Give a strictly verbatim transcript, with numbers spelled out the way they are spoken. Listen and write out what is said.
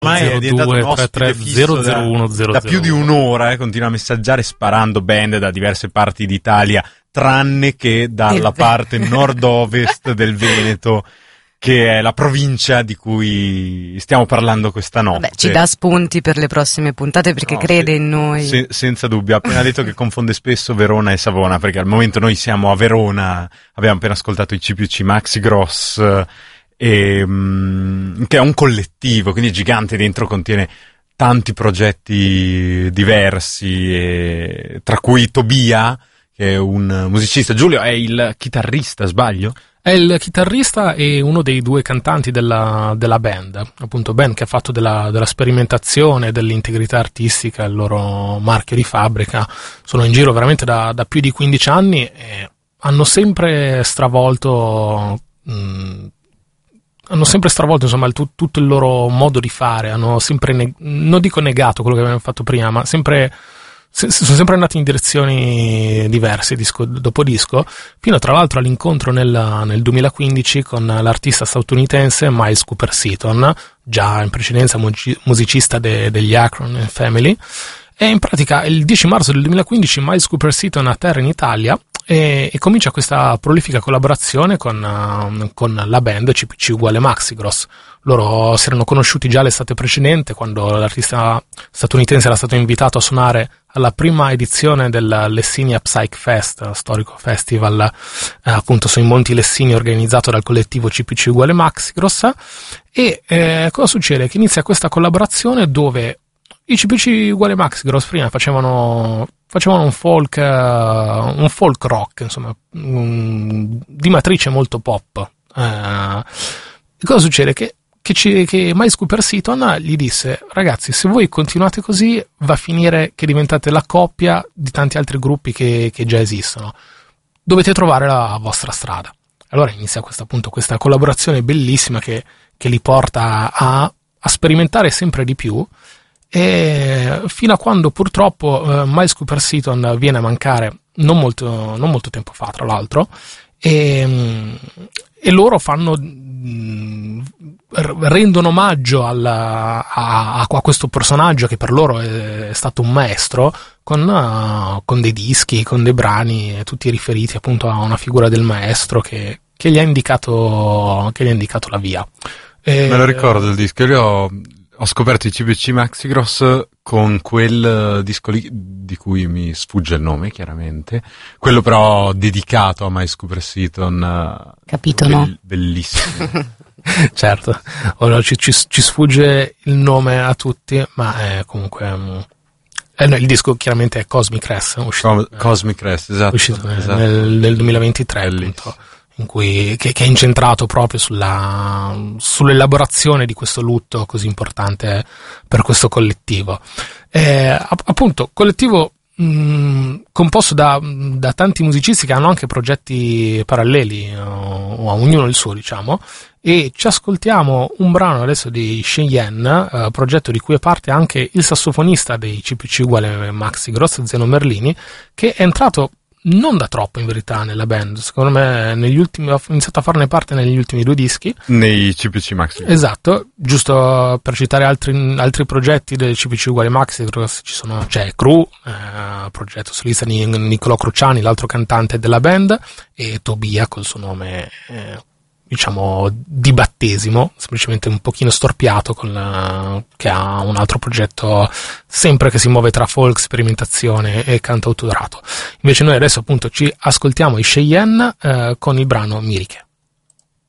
Ormai è diventato un ospite fisso da, da più di un'ora, eh, continua a messaggiare sparando band da diverse parti d'Italia, tranne che dalla parte nord-ovest del Veneto, che è la provincia di cui stiamo parlando questa notte. Vabbè, ci dà spunti per le prossime puntate perché no, crede se, in noi. Se, senza dubbio, ha appena detto che confonde spesso Verona e Savona, perché al momento noi siamo a Verona, abbiamo appena ascoltato i C P C Maxi Gross, e, um, che è un collettivo, quindi è gigante, dentro contiene tanti progetti diversi, e, tra cui Tobia, che è un musicista. Giulio è il chitarrista, sbaglio? È il chitarrista e uno dei due cantanti della, della band, appunto band che ha fatto della, della sperimentazione, dell'integrità artistica il loro marchio di fabbrica. Sono in giro veramente da, da più di quindici anni e hanno sempre stravolto mh, hanno sempre stravolto insomma il, tutto il loro modo di fare, hanno sempre neg- non dico negato quello che avevano fatto prima, ma sempre sono sempre andati in direzioni diverse disco dopo disco, fino tra l'altro all'incontro nel, nel duemilaquindici con l'artista statunitense Miles Cooper Seaton, già in precedenza musicista de, degli Akron Family. E in pratica il dieci marzo del duemilaquindici Miles Cooper Seaton atterra in Italia e, e comincia questa prolifica collaborazione con, uh, con la band C P C uguale Maxi Gross. Loro si erano conosciuti già l'estate precedente, quando l'artista statunitense era stato invitato a suonare alla prima edizione del Lessinia Psych Fest, storico festival eh, appunto sui Monti Lessini, organizzato dal collettivo C P C uguale Maxi Gross. E eh, cosa succede? Che inizia questa collaborazione dove i C P C uguale Maxi Gross prima facevano facevano un folk uh, un folk rock, insomma, um, di matrice molto pop. Uh, cosa succede? Che che, ci, che Miles Cooper Seaton gli disse: ragazzi, se voi continuate così va a finire che diventate la coppia di tanti altri gruppi che, che già esistono, dovete trovare la vostra strada. Allora inizia questa, appunto, questa collaborazione bellissima che, che li porta a, a sperimentare sempre di più, e fino a quando purtroppo uh, Miles Cooper Seaton viene a mancare non molto, non molto tempo fa, tra l'altro, e, e loro fanno mh, rendono omaggio alla, a, a questo personaggio che per loro è, è stato un maestro, con, uh, con dei dischi, con dei brani tutti riferiti appunto a una figura del maestro che, che gli ha indicato che gli ha indicato la via. E, me lo ricordo il disco. Io ho, ho scoperto i C P C Maxi Gross con quel disco lì di cui mi sfugge il nome, chiaramente, quello però dedicato a Miles Cooper Seaton. Capito, be- no? Bellissimo. Certo, ora ci, ci, ci sfugge il nome a tutti, ma è comunque um, eh, no, il disco chiaramente è Cosmic Rest, uscito, Com- Cosmic Rest, esatto, uscito esatto. Nel, nel duemilaventitré, appunto, in cui che, che è incentrato proprio sulla sull'elaborazione di questo lutto così importante per questo collettivo. Eh, appunto, collettivo mh, composto da, da tanti musicisti che hanno anche progetti paralleli, o, o ognuno il suo, diciamo, e ci ascoltiamo un brano adesso di Cheyenne, eh, progetto di cui è parte anche il sassofonista dei C P C uguale Maxi Gross, Zeno Merlini, che è entrato non da troppo in verità nella band, secondo me negli ultimi, ho iniziato a farne parte negli ultimi due dischi, nei C P C Maxi. Esatto, giusto per citare altri, altri progetti del C P C uguale Maxi ci sono, c'è Cru, eh, progetto solista di Niccolò Cruciani, l'altro cantante della band, e Tobia col suo nome eh, diciamo di battesimo, semplicemente un pochino storpiato, con la, che ha un altro progetto sempre che si muove tra folk, sperimentazione e cantautorato. Invece noi adesso appunto ci ascoltiamo i Cheyenne eh, con il brano Miriche.